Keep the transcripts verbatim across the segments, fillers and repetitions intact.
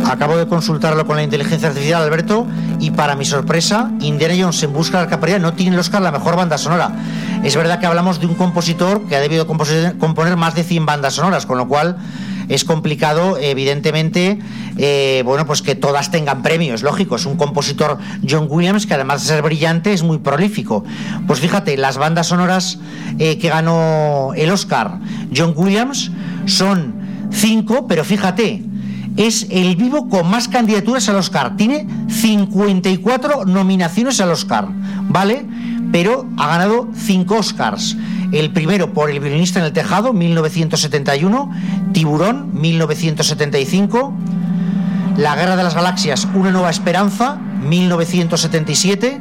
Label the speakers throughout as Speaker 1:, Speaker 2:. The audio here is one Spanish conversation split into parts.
Speaker 1: Acabo de consultarlo con la inteligencia artificial, Alberto, y para mi sorpresa, Indiana Jones en busca de la arca perdida no tiene el Oscar la mejor banda sonora. Es verdad que hablamos de un compositor que ha debido componer más de cien bandas sonoras, con lo cual es complicado, evidentemente, eh, bueno, pues que todas tengan premios, lógico. Es un compositor, John Williams, que además de ser brillante es muy prolífico. Pues fíjate, las bandas sonoras eh, que ganó el Oscar John Williams son cinco, pero fíjate, es el vivo con más candidaturas al Oscar. Tiene cincuenta y cuatro nominaciones al Oscar, ¿vale? Pero ha ganado cinco Oscars. El primero por El violinista en el tejado, mil novecientos setenta y uno, Tiburón, mil novecientos setenta y cinco, La guerra de las galaxias, Una nueva esperanza, mil novecientos setenta y siete,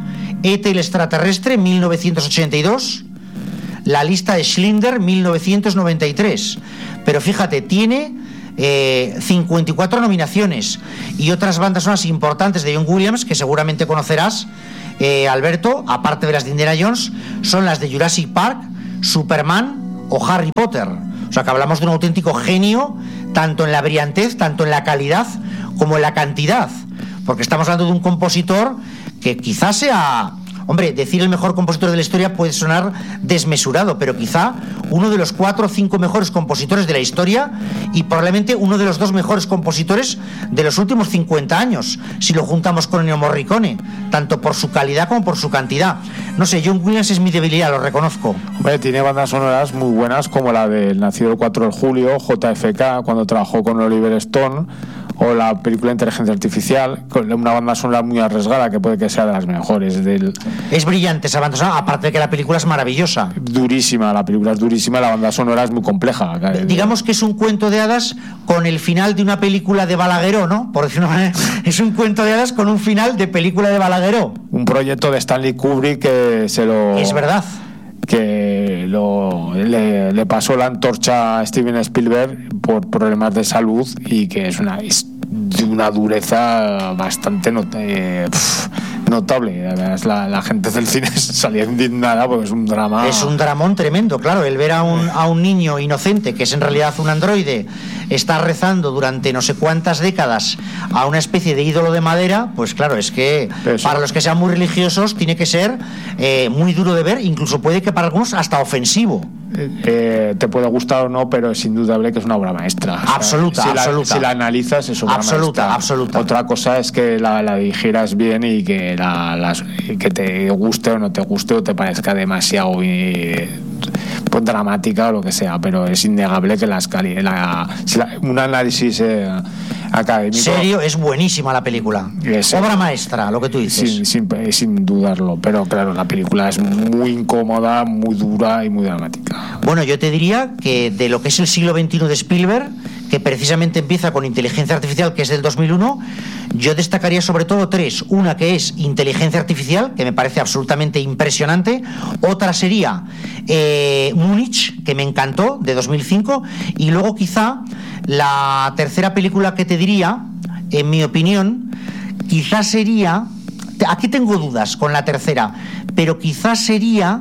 Speaker 1: E T el extraterrestre, mil novecientos ochenta y dos, La lista de Schindler, mil novecientos noventa y tres. Pero fíjate, tiene eh, cincuenta y cuatro nominaciones. Y otras bandas sonoras importantes de John Williams, que seguramente conocerás, Eh, Alberto, aparte de las de Indiana Jones, son las de Jurassic Park, Superman o Harry Potter. O sea que hablamos de un auténtico genio, tanto en la brillantez, tanto en la calidad como en la cantidad, porque estamos hablando de un compositor que quizás sea, hombre, decir el mejor compositor de la historia puede sonar desmesurado, pero quizá uno de los cuatro o cinco mejores compositores de la historia, y probablemente uno de los dos mejores compositores de los últimos cincuenta años, si lo juntamos con Ennio Morricone, tanto por su calidad como por su cantidad. No sé, John Williams es mi debilidad, lo reconozco.
Speaker 2: Hombre, tiene bandas sonoras muy buenas, como la del Nacido el cuatro de julio, J F K, cuando trabajó con Oliver Stone, o la película Inteligencia Artificial, con una banda sonora muy arriesgada, que puede que sea de las mejores del...
Speaker 1: Es brillante esa banda sonora, aparte de que la película es maravillosa.
Speaker 2: Durísima, la película es durísima, la banda sonora es muy compleja.
Speaker 1: Digamos que es un cuento de hadas con el final de una película de Balagueró, ¿no? Por decirlo de una manera, es un cuento de hadas con un final de película de Balagueró.
Speaker 2: Un proyecto de Stanley Kubrick que se lo...
Speaker 1: Es verdad.
Speaker 2: Que lo, le, le pasó la antorcha a Steven Spielberg por problemas de salud, y que es una, es de una dureza bastante not, eh, pff, notable. La, la gente del cine salía indignada porque es un drama.
Speaker 1: Es un dramón tremendo, claro. El ver a un, a un niño inocente, que es en realidad un androide, está rezando durante no sé cuántas décadas a una especie de ídolo de madera, pues claro, es que Eso. para los que sean muy religiosos tiene que ser eh, muy duro de ver, incluso puede que para algunos hasta ofensivo.
Speaker 2: Eh, te puede gustar o no, pero es indudable que es una obra maestra.
Speaker 1: Absoluta,
Speaker 2: o sea, si
Speaker 1: absoluta.
Speaker 2: La, si la analizas, es obra
Speaker 1: absoluta,
Speaker 2: maestra.
Speaker 1: Absoluta.
Speaker 2: Otra cosa es que la, la digieras bien y que, la, las, que te guste o no te guste, o te parezca demasiado eh, pues, dramática o lo que sea, pero es innegable que las cali- la, si la, un análisis eh, académico.
Speaker 1: Serio, es buenísima la película. Es, obra maestra, lo que tú dices.
Speaker 2: Sin, sin, sin dudarlo, pero claro, la película es muy incómoda, muy dura y muy dramática.
Speaker 1: Bueno, yo te diría que de lo que es el siglo veintiuno de Spielberg, que precisamente empieza con Inteligencia Artificial, que es del dos mil uno, yo destacaría sobre todo tres. Una que es Inteligencia Artificial, que me parece absolutamente impresionante. Otra sería eh, Múnich, que me encantó, de dos mil cinco. Y luego quizá la tercera película que te diría, en mi opinión, quizás sería... Aquí tengo dudas con la tercera, pero quizás sería...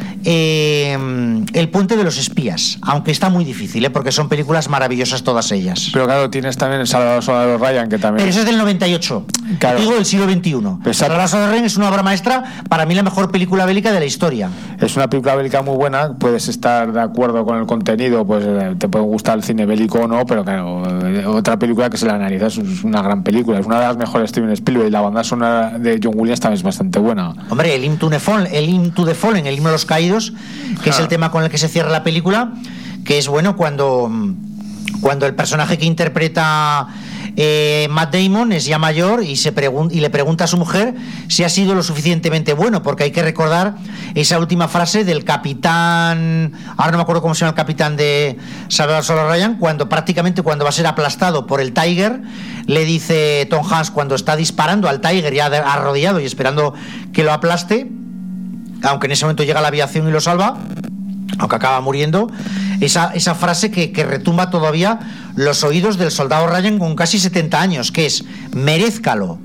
Speaker 1: Eh, El puente de los espías, aunque está muy difícil, ¿eh? Porque son películas maravillosas todas ellas.
Speaker 2: Pero claro, tienes también el Salvador Soldado Ryan, que también...
Speaker 1: Pero eso es del noventa y ocho, claro. Digo del siglo veintiuno. Salvador Soldado Ryan es una obra maestra, para mí la mejor película bélica de la historia.
Speaker 2: Es una película bélica muy buena, puedes estar de acuerdo con el contenido, pues te puede gustar el cine bélico o no, pero claro, otra película que se la analizas es una gran película, es una de las mejores Steven Spielberg, y la banda sonora de John Williams también es bastante buena.
Speaker 1: Hombre, el Hymn to the Fallen, el Hymn to the Fallen, el himno de los caídos, que ah. es el tema con el que se cierra la película, que es bueno cuando, cuando el personaje que interpreta eh, Matt Damon es ya mayor y, se pregun- y le pregunta a su mujer si ha sido lo suficientemente bueno, porque hay que recordar esa última frase del capitán, ahora no me acuerdo cómo se llama el capitán de Salvador Soldado Ryan, cuando prácticamente cuando va a ser aplastado por el Tiger, le dice Tom Hanks cuando está disparando al Tiger ya arrodillado y esperando que lo aplaste, aunque en ese momento llega la aviación y lo salva, aunque acaba muriendo, esa, esa frase que, que retumba todavía los oídos del soldado Ryan con casi setenta años, que es merézcalo.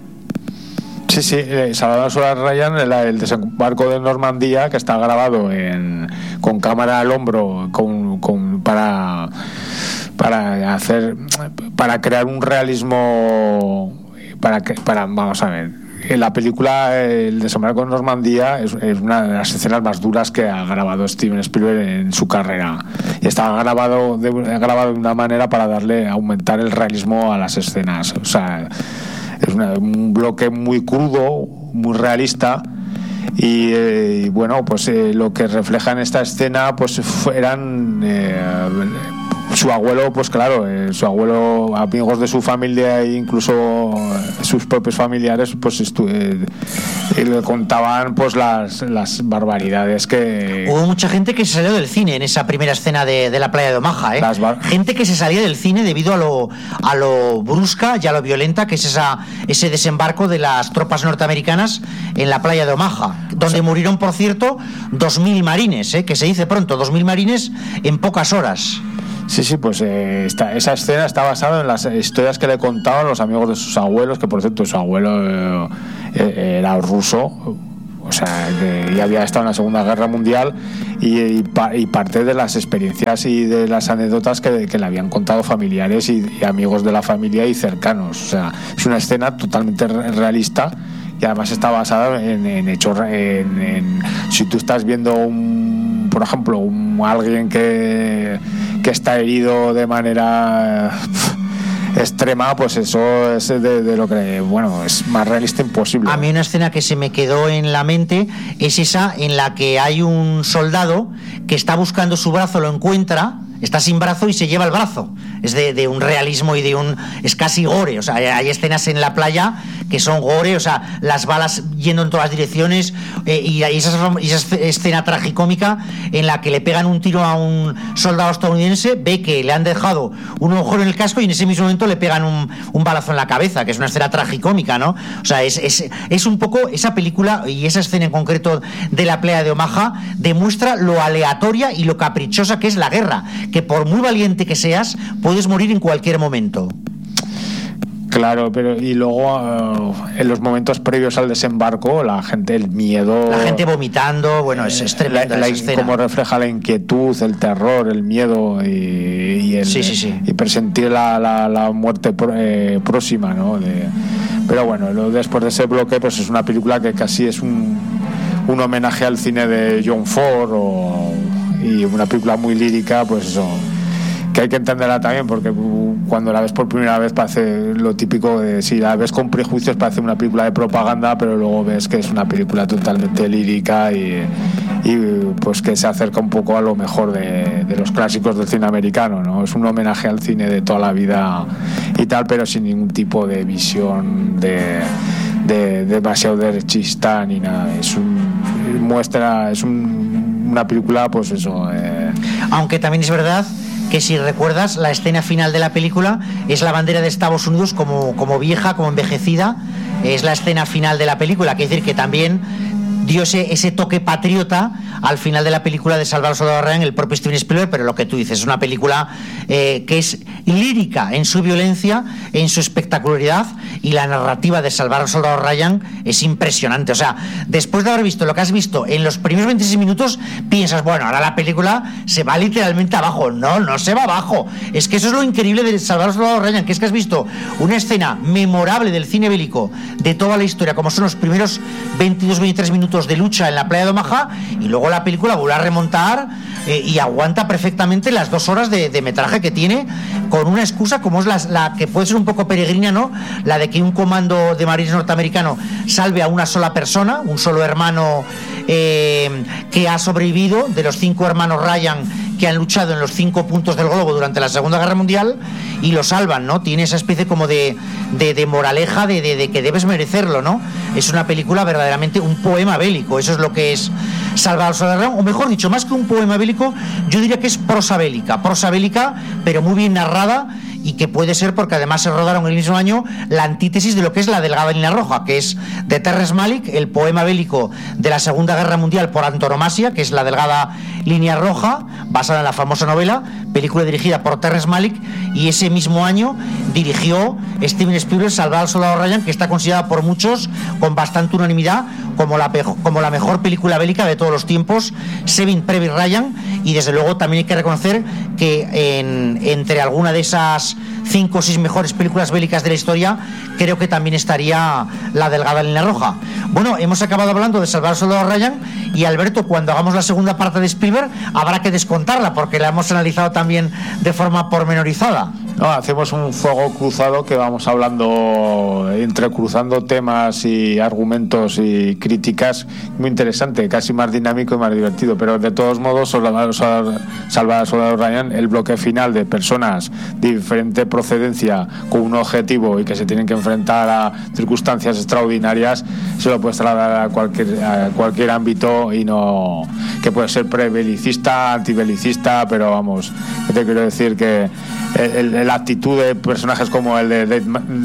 Speaker 2: Sí, sí, eh, Salvador Soldado Ryan, el, el desembarco de Normandía, que está grabado en, con cámara al hombro con, con, para... para hacer, para crear un realismo, para que, para, vamos a ver. En la película El desembarco en Normandía es, es una de las escenas más duras que ha grabado Steven Spielberg en su carrera, y está grabado de, grabado de una manera para darle, aumentar el realismo a las escenas. O sea, es una, un bloque muy crudo, muy realista. Y, eh, y bueno, pues eh, lo que refleja en esta escena pues eran eh, su abuelo, pues claro, eh, su abuelo, amigos de su familia e incluso eh, sus propios familiares, pues estu- eh, y le contaban pues las, las barbaridades que...
Speaker 1: Hubo mucha gente que se salió del cine en esa primera escena de, de la playa de Omaha, ¿eh?
Speaker 2: Bar-
Speaker 1: gente que se salía del cine debido a lo, a lo brusca y a lo violenta que es esa, ese desembarco de las tropas norteamericanas en la playa de Omaha, donde o sea, murieron, por cierto, dos mil marines, ¿eh? Que se dice pronto, dos mil marines en pocas horas.
Speaker 2: Sí, sí, pues eh, esta, esa escena está basada en las historias que le contaban los amigos de sus abuelos, que por cierto su abuelo eh, eh, era ruso, o sea, que ya había estado en la Segunda Guerra Mundial, y, y, y parte de las experiencias y de las anécdotas que, que le habían contado familiares y, y amigos de la familia y cercanos. O sea, es una escena totalmente realista y además está basada en, en hechos, en, en, si tú estás viendo un, por ejemplo, un, alguien que, que está herido de manera extrema, pues eso es de, de lo que, bueno, es más realista imposible.
Speaker 1: A mí una escena que se me quedó en la mente es esa en la que hay un soldado que está buscando su brazo, lo encuentra, está sin brazo y se lleva el brazo. Es de, de un realismo y de un... es casi gore, o sea, hay escenas en la playa que son gore, o sea, las balas yendo en todas las direcciones, eh, y hay esa, esa escena tragicómica en la que le pegan un tiro a un soldado estadounidense, ve que le han dejado un agujero en el casco y en ese mismo momento le pegan un, un balazo en la cabeza, que es una escena tragicómica, ¿no? O sea, es, es, es un poco esa película y esa escena en concreto de la playa de Omaha demuestra lo aleatoria y lo caprichosa que es la guerra, que por muy valiente que seas puedes morir en cualquier momento.
Speaker 2: Claro, pero y luego uh, en los momentos previos al desembarco, la gente, el miedo,
Speaker 1: la gente vomitando, bueno, es, es tremenda
Speaker 2: la, la,
Speaker 1: esa escena.
Speaker 2: Como refleja la inquietud, el terror, el miedo y, y, el,
Speaker 1: sí, sí, sí.
Speaker 2: y presentir la, la, la muerte pro, eh, próxima, ¿no? De, pero bueno, lo, después de ese bloque, pues es una película que casi es un, un homenaje al cine de John Ford, o, y una película muy lírica, pues eso, que hay que entenderla también, porque cuando la ves por primera vez parece lo típico de, si la ves con prejuicios parece una película de propaganda, pero luego ves que es una película totalmente lírica y, y pues que se acerca un poco a lo mejor de, de los clásicos del cine americano, ¿no? Es un homenaje al cine de toda la vida y tal, pero sin ningún tipo de visión de, de, de demasiado derechista ni nada. Es un muestra, es un, una película, pues eso. Eh.
Speaker 1: Aunque también es verdad que si recuerdas la escena final de la película es la bandera de Estados Unidos como, como vieja, como envejecida, es la escena final de la película, quiere decir que también dio ese, ese toque patriota al final de la película de Salvar al Soldado Ryan el propio Steven Spielberg, pero lo que tú dices, es una película eh, que es lírica en su violencia, en su espectacularidad, y la narrativa de Salvar al Soldado Ryan es impresionante. O sea, después de haber visto lo que has visto en los primeros veintiséis minutos, piensas, bueno, ahora la película se va literalmente abajo. No, no se va abajo. Es que eso es lo increíble de Salvar al Soldado Ryan, que es que has visto una escena memorable del cine bélico de toda la historia, como son los primeros veintidós veintitrés minutos de lucha en la playa de Omaha, y luego la película vuelve a remontar eh, y aguanta perfectamente las dos horas de, de metraje que tiene, con una excusa como es la, la que puede ser un poco peregrina, ¿no? La de que un comando de marines norteamericano salve a una sola persona, un solo hermano eh, que ha sobrevivido, de los cinco hermanos Ryan que han luchado en los cinco puntos del globo durante la Segunda Guerra Mundial, y lo salvan, ¿no? Tiene esa especie como de, de, de moraleja de, de, de que debes merecerlo, ¿no? Es una película verdaderamente un poema bélico, eso es lo que es Salvar al Soldado Ryan, o mejor dicho, más que un poema bélico, yo diría que es prosa bélica, prosa bélica, pero muy bien narrada, y que puede ser porque además se rodaron el mismo año la antítesis de lo que es la delgada línea roja, que es de Terrence Malick, el poema bélico de la Segunda Guerra Mundial por antonomasia, que es la delgada línea roja, basada en la famosa novela, película dirigida por Terrence Malick, y ese mismo año dirigió Steven Spielberg Salvar al Soldado Ryan, que está considerada por muchos con bastante unanimidad como la, como la mejor película bélica de todos los tiempos, Saving Private Ryan. Y desde luego también hay que reconocer que en, entre alguna de esas cinco o seis mejores películas bélicas de la historia, creo que también estaría La delgada línea roja. Bueno, hemos acabado hablando de Salvar al Soldado Ryan, y Alberto, cuando hagamos la segunda parte de Spielberg habrá que descontarla porque la hemos analizado también de forma pormenorizada.
Speaker 2: No, hacemos un fuego cruzado que vamos hablando, entrecruzando temas y argumentos y críticas, muy interesante, casi más dinámico y más divertido. Pero de todos modos, Salvar al Soldado Ryan, el bloque final de personas de diferente procedencia con un objetivo y que se tienen que enfrentar a circunstancias extraordinarias, se lo puedes trasladar a cualquier, a cualquier ámbito, y no que puede ser prebelicista, antibelicista, pero vamos, que te quiero decir que el, el, la actitud de personajes como el de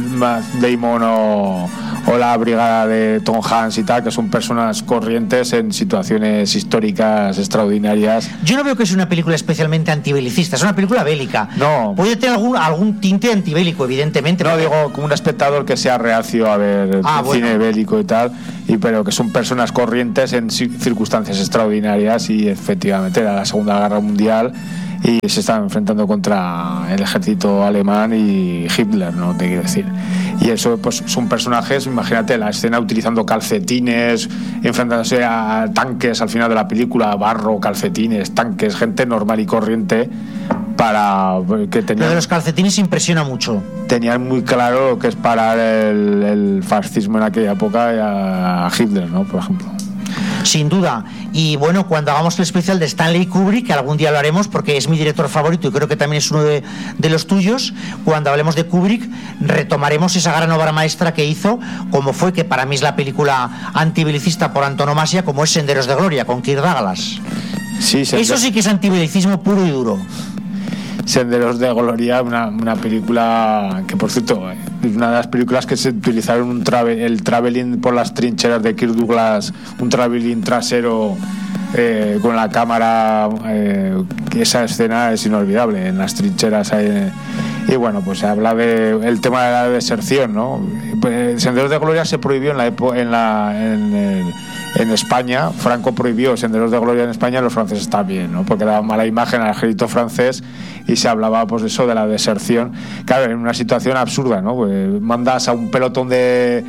Speaker 2: Damon o, o la brigada de Tom Hanks y tal, que son personas corrientes en situaciones históricas extraordinarias.
Speaker 1: Yo no veo que es una película especialmente antibelicista, es una película bélica.
Speaker 2: No.
Speaker 1: Puede tener algún, algún tinte antibélico, evidentemente.
Speaker 2: No,
Speaker 1: porque...
Speaker 2: digo como un espectador que sea reacio a ver ah, cine bueno. bélico y tal, y pero que son personas corrientes en circunstancias extraordinarias, y efectivamente era la Segunda Guerra Mundial y se estaban enfrentando contra el ejército alemán y Hitler, ¿no? Te quiero decir. Y eso, pues son personajes, imagínate la escena utilizando calcetines, enfrentándose a tanques al final de la película, barro, calcetines, tanques, gente normal y corriente, para que tenían...
Speaker 1: Lo de los calcetines impresiona mucho.
Speaker 2: Tenían muy claro lo que es parar el, el fascismo en aquella época a Hitler, ¿no? Por ejemplo.
Speaker 1: Sin duda. Y bueno, cuando hagamos el especial de Stanley Kubrick, que algún día lo haremos porque es mi director favorito y creo que también es uno de, de los tuyos, cuando hablemos de Kubrick retomaremos esa gran obra maestra que hizo, como fue, que para mí es la película antibelicista por antonomasia, como es Senderos de Gloria, con Kirk Douglas.
Speaker 2: Sí, sí,
Speaker 1: eso sí que es antibelicismo puro y duro.
Speaker 2: Senderos de Gloria, una, una película que, por cierto, es una de las películas que se utilizaron un trave, el traveling por las trincheras de Kirk Douglas, un traveling trasero eh, con la cámara, eh, esa escena es inolvidable en las trincheras ahí, y bueno, pues se habla de el tema de la deserción, ¿no? Pues, Senderos de Gloria se prohibió en la época en la en el en España. Franco prohibió Senderos de Gloria en España, los franceses también, ¿no? Porque daba mala imagen al ejército francés y se hablaba, pues, de eso, de la deserción. Claro, en una situación absurda, ¿no? Pues mandas a un pelotón de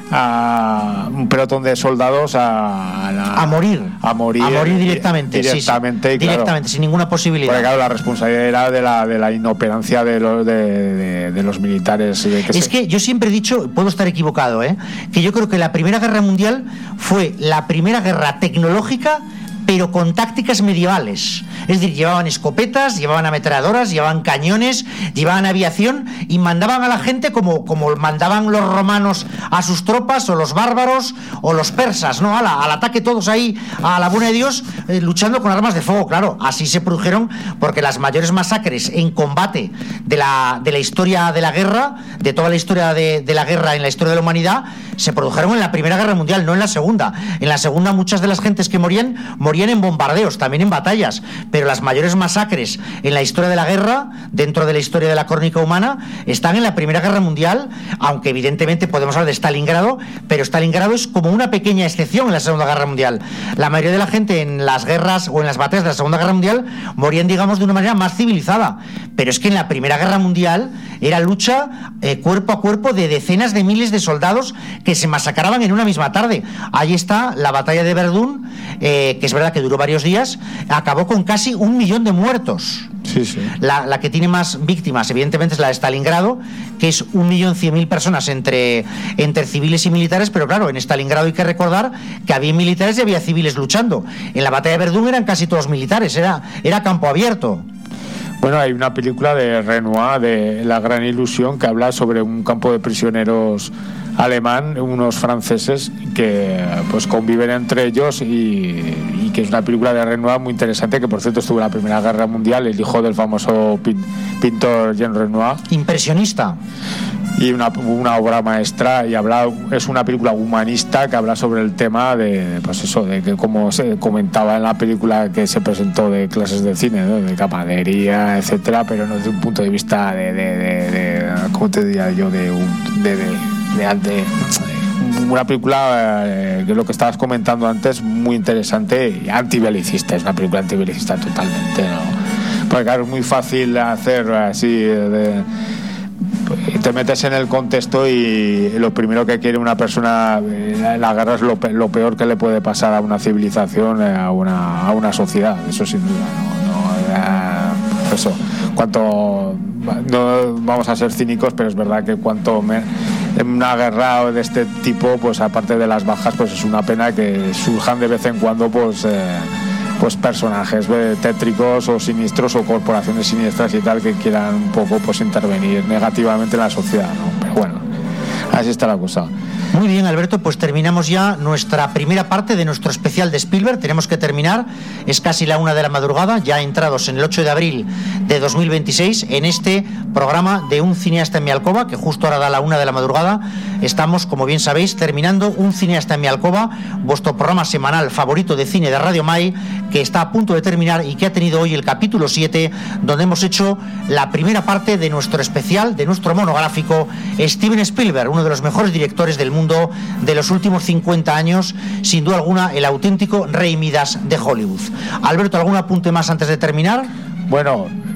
Speaker 2: a un pelotón de soldados a, a, la,
Speaker 1: a morir
Speaker 2: a morir
Speaker 1: a morir directamente
Speaker 2: directamente,
Speaker 1: sí, sí.
Speaker 2: Y claro,
Speaker 1: directamente, sin ninguna posibilidad.
Speaker 2: Porque claro, la responsabilidad era de la, de la inoperancia de los, de, de, de los militares. De que
Speaker 1: es
Speaker 2: se...
Speaker 1: que yo siempre he dicho, puedo estar equivocado, ¿eh? que yo creo que la Primera Guerra Mundial fue la primera guerra tecnológica, pero con tácticas medievales. Es decir, llevaban escopetas, llevaban ametralladoras, llevaban cañones, llevaban aviación y mandaban a la gente como, como mandaban los romanos a sus tropas, o los bárbaros, o los persas, ¿no? Al, al ataque todos ahí, a la buena de Dios, eh, luchando con armas de fuego, claro. Así se produjeron, porque las mayores masacres en combate de la, de la historia de la guerra, de toda la historia de, de la guerra en la historia de la humanidad, se produjeron en la Primera Guerra Mundial, no en la Segunda. En la Segunda muchas de las gentes que morían, morían en bombardeos, también en batallas, pero las mayores masacres en la historia de la guerra, dentro de la historia de la crónica humana, están en la Primera Guerra Mundial, aunque evidentemente podemos hablar de Stalingrado, pero Stalingrado es como una pequeña excepción en la Segunda Guerra Mundial. La mayoría de la gente en las guerras o en las batallas de la Segunda Guerra Mundial morían, digamos, de una manera más civilizada, pero es que en la Primera Guerra Mundial era lucha eh, cuerpo a cuerpo de decenas de miles de soldados que se masacraban en una misma tarde. Ahí está la batalla de Verdún, eh, que es verdad que duró varios días, acabó con casi un millón de muertos.
Speaker 2: Sí, sí.
Speaker 1: La, la que tiene más víctimas, evidentemente, es la de Stalingrado, que es un millón cien mil personas entre, entre civiles y militares, pero claro, en Stalingrado hay que recordar que había militares y había civiles luchando. En la batalla de Verdún eran casi todos militares, era, era campo abierto.
Speaker 2: Bueno, hay una película de Renoir, de La Gran Ilusión, que habla sobre un campo de prisioneros alemán, unos franceses que pues conviven entre ellos, y, y que es una película de Renoir muy interesante, que por cierto estuvo en la Primera Guerra Mundial, el hijo del famoso pin, pintor Jean Renoir.
Speaker 1: Impresionista.
Speaker 2: Y una, una obra maestra, y habla, es una película humanista que habla sobre el tema de, pues eso, de que, como se comentaba en la película que se presentó, de clases de cine, ¿no? De camaradería, etcétera, pero no desde un punto de vista de, de, de, de ¿cómo te diría yo? De, de, de, de, de una película eh, que lo que estabas comentando antes, muy interesante y antibelicista. Es una película antibelicista totalmente, ¿no? Porque claro, es muy fácil hacer así de, te metes en el contexto y lo primero que quiere una persona, la guerra es lo, lo peor que le puede pasar a una civilización, a una, a una sociedad, eso sin duda, ¿no? No, eh, eso, cuanto, no vamos a ser cínicos, pero es verdad que cuanto me, en una guerra de este tipo, pues aparte de las bajas, pues es una pena que surjan de vez en cuando pues eh, pues personajes tétricos o siniestros o corporaciones siniestras y tal que quieran un poco pues intervenir negativamente en la sociedad, ¿no? Pero bueno, así está la cosa.
Speaker 1: Muy bien, Alberto, pues terminamos ya nuestra primera parte de nuestro especial de Spielberg. Tenemos que terminar, es casi la una de la madrugada, ya entrados en el ocho de abril de dos mil veintiséis, en este programa de Un cineasta en mi alcoba, que justo ahora da la una de la madrugada. Estamos, como bien sabéis, terminando Un cineasta en mi alcoba, vuestro programa semanal favorito de cine de Radio Mai, que está a punto de terminar y que ha tenido hoy el capítulo siete, donde hemos hecho la primera parte de nuestro especial, de nuestro monográfico, Steven Spielberg, uno de los mejores directores del mundo de los últimos cincuenta años, sin duda alguna el auténtico rey Midas de Hollywood. Alberto, ¿algún apunte más antes de terminar?
Speaker 2: Bueno,